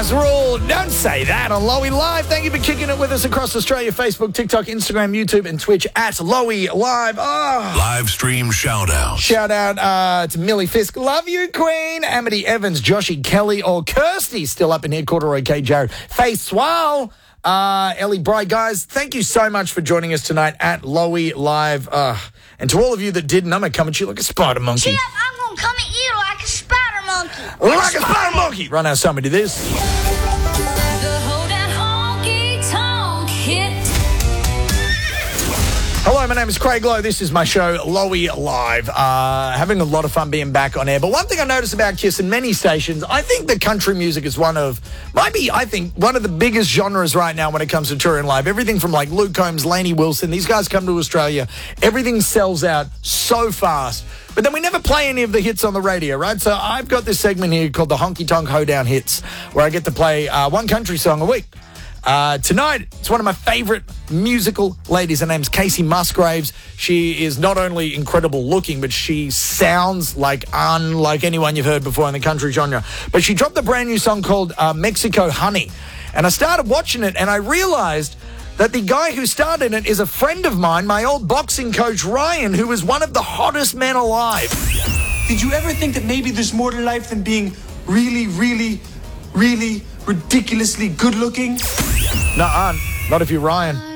As a rule, don't say that on Lowy Live. Thank you for kicking it with us across Australia, Facebook, TikTok, Instagram, YouTube, and Twitch at Lowy Live. Oh. Live stream shout out. Shout out to Millie Fisk. Love you, Queen. Amity Evans, Joshy Kelly, or Kirsty, still up in here. Corduroy K. Jared. Faith Swall. Ellie Bright. Guys, thank you so much for joining us tonight at Lowy Live. And to all of you that didn't, I'm going to come at you like a spider monkey. Chip, I'm going to come at you like a spider monkey. Like a spider monkey. Run out, somebody do this. Hello, my name is Craig Lowe. This is my show, Lowy Live. Having a lot of fun being back on air. But one thing I noticed about Kiss and many stations, I think that country music is one of the biggest genres right now when it comes to touring live. Everything from like Luke Combs, Lainey Wilson, these guys come to Australia. Everything sells out so fast. But then we never play any of the hits on the radio, right? So I've got this segment here called the Honky Tonk Hoedown Hits, where I get to play one country song a week. Tonight, it's one of my favorite musical ladies. Her name's Kacey Musgraves. She is not only incredible looking, but she sounds like unlike anyone you've heard before in the country genre. But she dropped a brand new song called Mexico Honey. And I started watching it and I realized that the guy who started it is a friend of mine, my old boxing coach, Ryan, who is one of the hottest men alive. Did you ever think that maybe there's more to life than being really, really, really ridiculously good looking? Nuh-uh, not if you're Ryan.